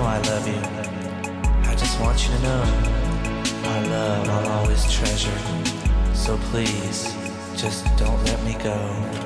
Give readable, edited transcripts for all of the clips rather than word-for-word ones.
know I love you. I just want you to know our love I'll always treasure. So please, just don't let me go.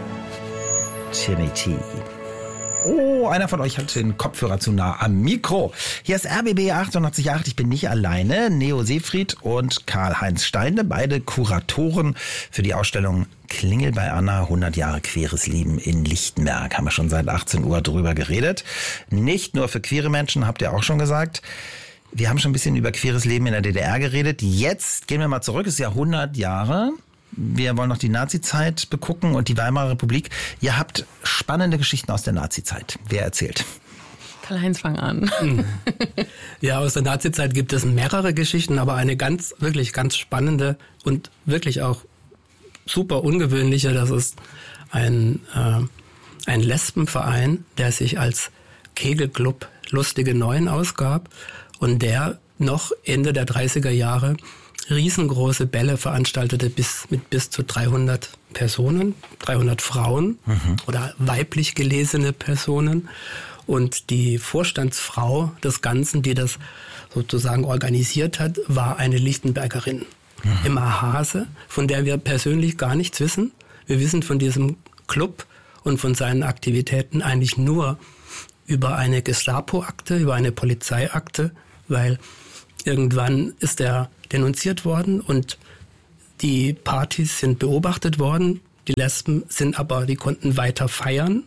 Jimmy T. Oh, einer von euch hat den Kopfhörer zu nah am Mikro. Hier ist RBB 888. Ich bin nicht alleine. Neo Seefried und Karl-Heinz Steine, beide Kuratoren für die Ausstellung Klingel bei Anna, 100 Jahre queeres Leben in Lichtenberg. Haben wir schon seit 18 Uhr drüber geredet. Nicht nur für queere Menschen, habt ihr auch schon gesagt. Wir haben schon ein bisschen über queeres Leben in der DDR geredet. Jetzt gehen wir mal zurück. Es ist ja 100 Jahre. Wir wollen noch die Nazi-Zeit begucken und die Weimarer Republik. Ihr habt spannende Geschichten aus der Nazi-Zeit. Wer erzählt? Karl-Heinz, fang an. Ja, aus der Nazi-Zeit gibt es mehrere Geschichten, aber eine wirklich ganz spannende und wirklich auch super ungewöhnliche. Das ist ein Lesbenverein, der sich als Kegelclub Lustige Neuen ausgab und der noch Ende der 30er Jahre riesengroße Bälle veranstaltete mit bis zu 300 Personen, 300 Frauen oder weiblich gelesene Personen. Und die Vorstandsfrau des Ganzen, die das sozusagen organisiert hat, war eine Lichtenbergerin, Emma Hase, von der wir persönlich gar nichts wissen. Wir wissen von diesem Club und von seinen Aktivitäten eigentlich nur über eine Gestapo-Akte, über eine Polizeiakte, weil irgendwann ist er denunziert worden und die Partys sind beobachtet worden. Die Lesben die konnten weiter feiern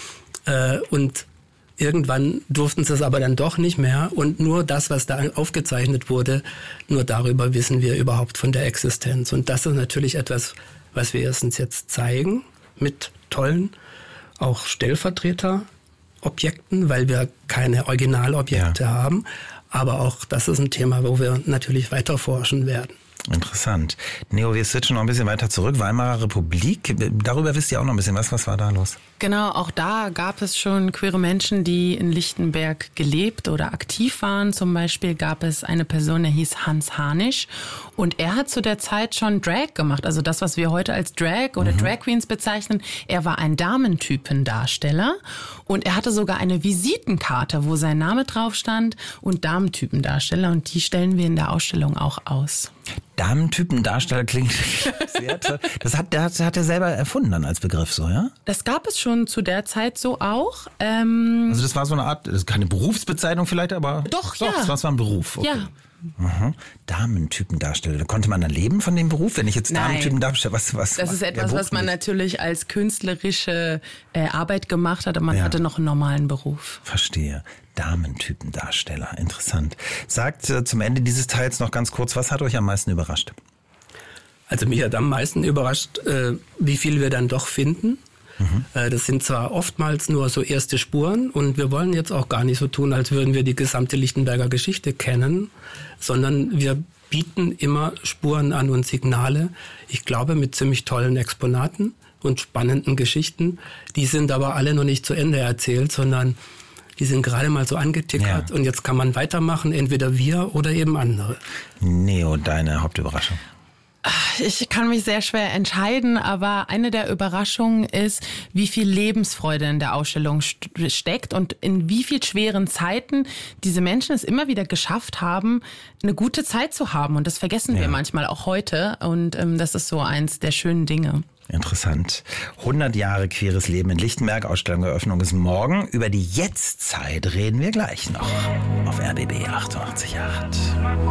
und irgendwann durften sie es aber dann doch nicht mehr und nur das, was da aufgezeichnet wurde, nur darüber wissen wir überhaupt von der Existenz. Und das ist natürlich etwas, was wir erstens jetzt zeigen mit tollen, auch Stellvertreterobjekten, weil wir keine Originalobjekte haben. Aber auch das ist ein Thema, wo wir natürlich weiter forschen werden. Interessant. Neo, wir switchen noch ein bisschen weiter zurück. Weimarer Republik, darüber wisst ihr auch noch ein bisschen was. Was war da los? Genau, auch da gab es schon queere Menschen, die in Lichtenberg gelebt oder aktiv waren. Zum Beispiel gab es eine Person, der hieß Hans Harnisch. Und er hat zu der Zeit schon Drag gemacht. Also das, was wir heute als Drag oder Drag Queens bezeichnen. Er war ein Damentypendarsteller. Und er hatte sogar eine Visitenkarte, wo sein Name drauf stand und Damentypendarsteller. Und die stellen wir in der Ausstellung auch aus. Damentypendarsteller klingt sehr toll. Das hat er selber erfunden dann als Begriff so, ja? Das gab es schon zu der Zeit so auch. Also das war so eine Art, das ist keine Berufsbezeichnung vielleicht, aber... Doch, ja. Das war ein Beruf. Okay. Ja. Damentypendarsteller. Konnte man dann leben von dem Beruf, wenn ich jetzt Damentypen darstelle? Was das ist etwas, was man natürlich als künstlerische Arbeit gemacht hat, aber man hatte noch einen normalen Beruf. Verstehe. Damentypendarsteller. Interessant. Sagt zum Ende dieses Teils noch ganz kurz, was hat euch am meisten überrascht? Also mich hat am meisten überrascht, wie viel wir dann doch finden. Das sind zwar oftmals nur so erste Spuren und wir wollen jetzt auch gar nicht so tun, als würden wir die gesamte Lichtenberger Geschichte kennen, sondern wir bieten immer Spuren an und Signale, ich glaube mit ziemlich tollen Exponaten und spannenden Geschichten. Die sind aber alle noch nicht zu Ende erzählt, sondern die sind gerade mal so angetickert und jetzt kann man weitermachen, entweder wir oder eben andere. Neo, deine Hauptüberraschung? Ich kann mich sehr schwer entscheiden, aber eine der Überraschungen ist, wie viel Lebensfreude in der Ausstellung steckt und in wie viel schweren Zeiten diese Menschen es immer wieder geschafft haben, eine gute Zeit zu haben. Und das vergessen wir manchmal auch heute. Und das ist so eins der schönen Dinge. Interessant. 100 Jahre queeres Leben in Lichtenberg. Ausstellungseröffnung ist morgen. Über die Jetztzeit reden wir gleich noch auf RBB 88.8.